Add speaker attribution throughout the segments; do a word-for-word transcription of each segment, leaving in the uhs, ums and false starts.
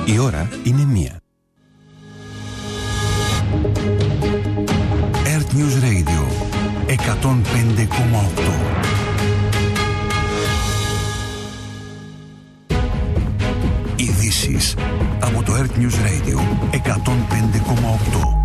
Speaker 1: Η ώρα είναι μία. Earth News Radio εκατόν πέντε κόμμα οκτώ. Ειδήσεις από το Earth News Radio εκατόν πέντε κόμμα οκτώ.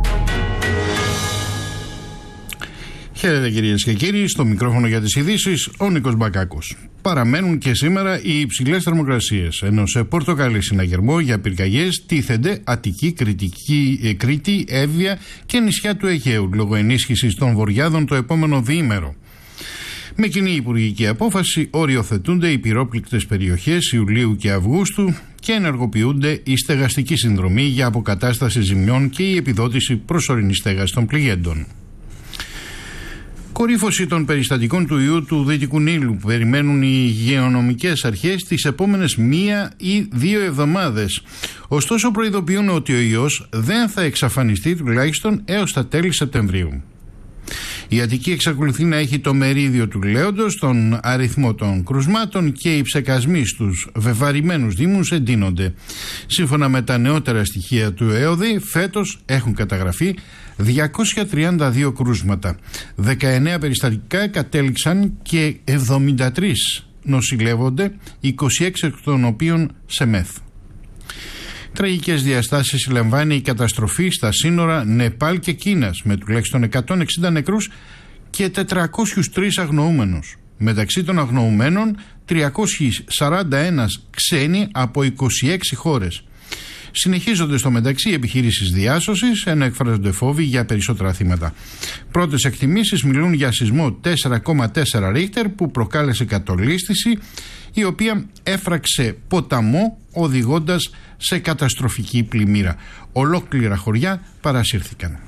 Speaker 2: Χαίρετε κυρίες και κύριοι, στο μικρόφωνο για τις ειδήσεις ο Νίκος Μπακάκος. Παραμένουν και σήμερα οι υψηλές θερμοκρασίες, ενώ σε Πορτοκαλί συναγερμό για πυρκαγιές τίθενται Αττική, Κρητική, Κρήτη, Εύβοια και νησιά του Αιγαίου, λόγω ενίσχυσης των βορειάδων το επόμενο διήμερο. Με κοινή υπουργική απόφαση οριοθετούνται οι πυρόπληκτες περιοχές Ιουλίου και Αυγούστου και ενεργοποιούνται η στεγαστική συνδρομή για αποκατάσταση ζημιών και η επιδότηση προσωρινής στέγασης των πληγέντων. Κορύφωση των περιστατικών του ιού του Δυτικού Νείλου που περιμένουν οι υγειονομικές αρχές τις επόμενες μία ή δύο εβδομάδες. Ωστόσο προειδοποιούν ότι ο ιός δεν θα εξαφανιστεί τουλάχιστον έως τα τέλη Σεπτεμβρίου. Η Αττική εξακολουθεί να έχει το μερίδιο του λέοντος, τον αριθμό των κρουσμάτων και οι ψεκασμοί στους βεβαρημένους δήμους εντείνονται. Σύμφωνα με τα νεότερα στοιχεία του ΕΟΔΗ, φέτος έχουν καταγραφεί διακόσια τριάντα δύο κρούσματα. δεκαεννέα περιστατικά κατέληξαν και εβδομήντα τρία νοσηλεύονται, είκοσι έξι εκ των οποίων σε μεθ. Τραγικές διαστάσεις λαμβάνει η καταστροφή στα σύνορα Νεπάλ και Κίνας με τουλάχιστον εκατόν εξήντα νεκρούς και τετρακόσιους τρεις αγνοούμενους. Μεταξύ των αγνοουμένων τριακόσιοι σαράντα ένα ξένοι από είκοσι έξι χώρες. Συνεχίζονται στο μεταξύ επιχειρήσεις διάσωσης, ενώ εκφράζονται φόβοι για περισσότερα θύματα. Πρώτες εκτιμήσεις μιλούν για σεισμό τέσσερα κόμμα τέσσερα ρίχτερ που προκάλεσε κατολίσθηση, η οποία έφραξε ποταμό οδηγώντας σε καταστροφική πλημμύρα. Ολόκληρα χωριά παρασύρθηκαν.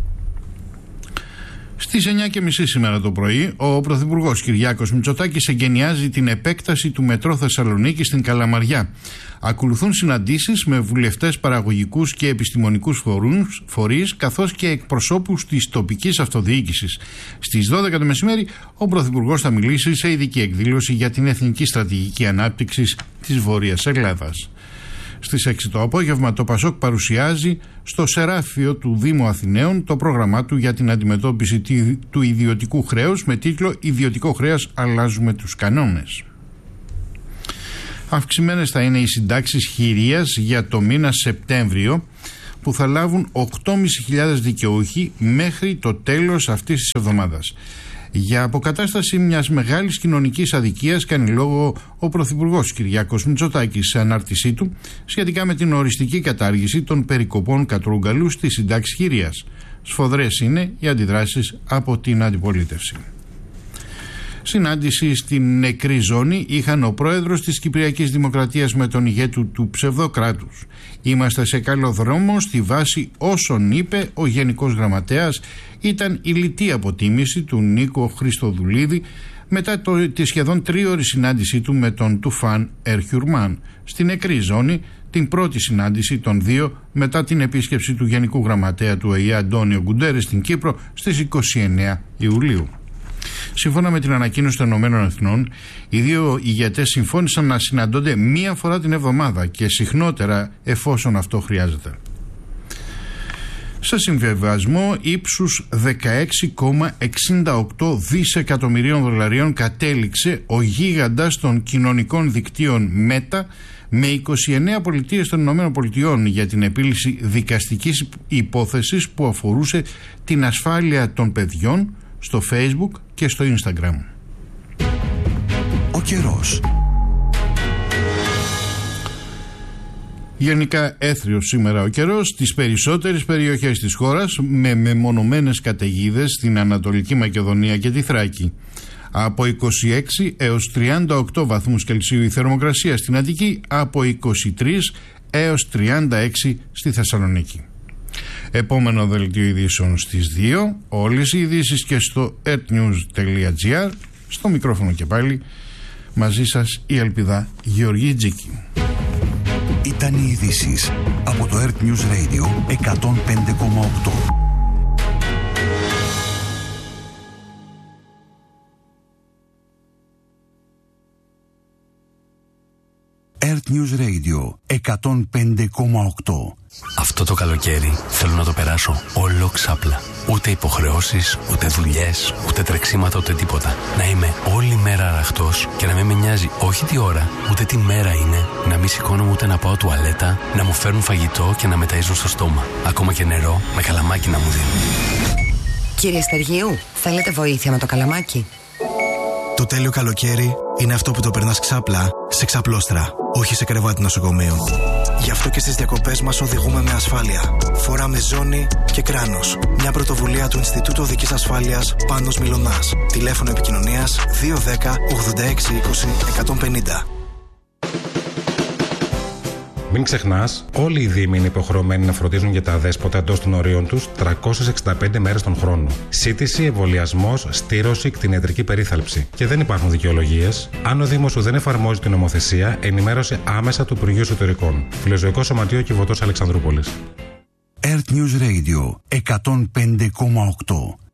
Speaker 2: Στις εννιά και μισή σήμερα το πρωί, ο Πρωθυπουργός Κυριάκος Μητσοτάκης εγκαινιάζει την επέκταση του μετρό Θεσσαλονίκη στην Καλαμαριά. Ακολουθούν συναντήσεις με βουλευτές, παραγωγικούς και επιστημονικούς φορείς, καθώς και εκπροσώπους της τοπικής αυτοδιοίκησης. Στις δώδεκα το μεσημέρι, ο Πρωθυπουργός θα μιλήσει σε ειδική εκδήλωση για την Εθνική Στρατηγική Ανάπτυξη της Βόρειας Ελλάδας. Στις έξι το απόγευμα το Πασόκ παρουσιάζει στο Σεράφιο του Δήμου Αθηναίων το πρόγραμμά του για την αντιμετώπιση του ιδιωτικού χρέους με τίτλο «Ιδιωτικό χρέος, αλλάζουμε τους κανόνες». Αυξημένες θα είναι οι συντάξεις χειρίας για το μήνα Σεπτέμβριο που θα λάβουν οκτώ χιλιάδες πεντακόσιοι δικαιούχοι μέχρι το τέλος αυτής της εβδομάδας. Για αποκατάσταση μιας μεγάλης κοινωνικής αδικίας κάνει λόγο ο Πρωθυπουργός Κυριάκος Μητσοτάκης σε ανάρτησή του σχετικά με την οριστική κατάργηση των περικοπών κατρούγκαλου στη συντάξη χειρίας. Σφοδρές είναι οι αντιδράσεις από την αντιπολίτευση. Συνάντηση στην νεκρή ζώνη είχαν ο πρόεδρος της Κυπριακής Δημοκρατίας με τον ηγέτη του ψευδοκράτους. Είμαστε σε καλό δρόμο στη βάση όσων είπε ο Γενικός Γραμματέας, ήταν η λιτή αποτίμηση του Νίκο Χριστοδουλίδη μετά το, τη σχεδόν τρίωρη συνάντησή του με τον Τουφάν Ερχιουρμάν στην νεκρή ζώνη, την πρώτη συνάντηση των δύο μετά την επίσκεψη του Γενικού Γραμματέα του ΟΗΕ Αντώνιο Γκουντέρες στην Κύπρο στις είκοσι εννέα Ιουλίου. Σύμφωνα με την ανακοίνωση των ΗΠΑ, οι δύο ηγετές συμφώνησαν να συναντώνται μία φορά την εβδομάδα και συχνότερα εφόσον αυτό χρειάζεται. Σε συμβιβασμό ύψους δεκαέξι κόμμα εξήντα οκτώ δισεκατομμυρίων δολαρίων κατέληξε ο γίγαντας των κοινωνικών δικτύων Meta με είκοσι εννέα πολιτείες των ΗΠΑ για την επίλυση δικαστικής υπόθεσης που αφορούσε την ασφάλεια των παιδιών στο Facebook και στο Instagram.
Speaker 1: Ο καιρός.
Speaker 2: Γενικά έθριος σήμερα ο καιρός στις περισσότερες περιοχές της χώρας με μεμονωμένες καταιγίδες στην Ανατολική Μακεδονία και τη Θράκη. Από είκοσι έξι έως τριάντα οκτώ βαθμούς Κελσίου η θερμοκρασία στην Αττική, από είκοσι τρία έως τριάντα έξι στη Θεσσαλονίκη. Επόμενο δελτίο ειδήσεων στις δύο, όλες οι ειδήσεις και στο earthnews.gr. Στο μικρόφωνο και πάλι μαζί σας η Ελπιδά Γεωργή Τζίκη.
Speaker 1: Ήταν οι ειδήσεις από το Earth News Radio εκατόν πέντε κόμμα οκτώ. Earth News Radio εκατόν πέντε κόμμα οκτώ.
Speaker 3: Αυτό το καλοκαίρι θέλω να το περάσω όλο ξάπλα. Ούτε υποχρεώσεις, ούτε δουλειές, ούτε τρεξίματα, ούτε τίποτα. Να είμαι όλη μέρα αραχτός και να μην με νοιάζει όχι τι ώρα, ούτε τι μέρα είναι. Να μην σηκώνομαι ούτε να πάω τουαλέτα, να μου φέρουν φαγητό και να με ταΐζουν στο στόμα. Ακόμα και νερό με καλαμάκι να μου δίνουν.
Speaker 4: Κύριε Στεργίου, θέλετε βοήθεια με το καλαμάκι?
Speaker 5: Το τέλειο καλοκαίρι είναι αυτό που το περνάς ξάπλα σε ξαπλώστρα, όχι σε κρεβάτι νοσοκομείου. Γι' αυτό και στις διακοπές μας οδηγούμε με ασφάλεια. Φοράμε ζώνη και κράνος. Μια πρωτοβουλία του Ινστιτούτου Οδικής Ασφάλειας Πάνος Μιλωνάς. Τηλέφωνο επικοινωνίας δύο ένα μηδέν ογδόντα έξι είκοσι εκατόν πενήντα.
Speaker 6: Μην ξεχνάς, όλοι οι δήμοι είναι υποχρεωμένοι να φροντίζουν για τα αδέσποτα εντός των ορίων τους τριακόσιες εξήντα πέντε μέρες τον χρόνο. Σύτηση, εμβολιασμός, στήρωση, κτηνιατρική περίθαλψη. Και δεν υπάρχουν δικαιολογίες. Αν ο Δήμος σου δεν εφαρμόζει την νομοθεσία, ενημέρωσε άμεσα του Υπουργείου Εσωτερικών. Φιλοζωικό Σωματείο Κιβωτός Αλεξανδρούπολης.
Speaker 1: Earth News Radio εκατόν πέντε κόμμα οκτώ.